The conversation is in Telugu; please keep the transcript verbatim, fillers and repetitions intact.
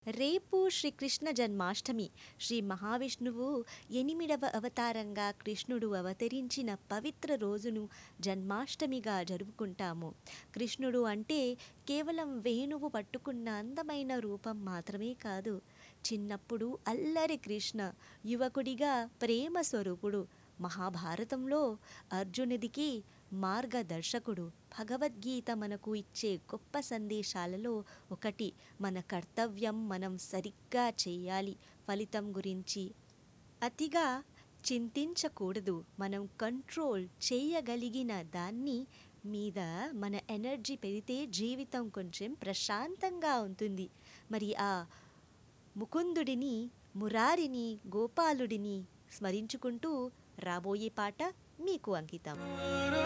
రేపు శ్రీకృష్ణ జన్మాష్టమి. శ్రీ మహావిష్ణువు ఎనిమిదవ అవతారంగా కృష్ణుడు అవతరించిన పవిత్ర రోజును జన్మాష్టమిగా జరుపుకుంటాము. కృష్ణుడు అంటే కేవలం వేణువు పట్టుకున్న అందమైన రూపం మాత్రమే కాదు. చిన్నప్పుడు అల్లరి కృష్ణ, యువకుడిగా ప్రేమ స్వరూపుడు, మహాభారతంలో అర్జునుడికి మార్గదర్శకుడు. భగవద్గీత మనకు ఇచ్చే గొప్ప సందేశాలలో ఒకటి, మన కర్తవ్యం మనం సరిగ్గా చేయాలి, ఫలితం గురించి అతిగా చింతించకూడదు. మనం కంట్రోల్ చేయగలిగిన దాన్ని మీద మన ఎనర్జీ పెడితే జీవితం కొంచెం ప్రశాంతంగా ఉంటుంది. మరి ఆ ముకుందుడిని, మురారిని, గోపాలుడిని స్మరించుకుంటూ రాబోయే పాట మీకు అంకితం.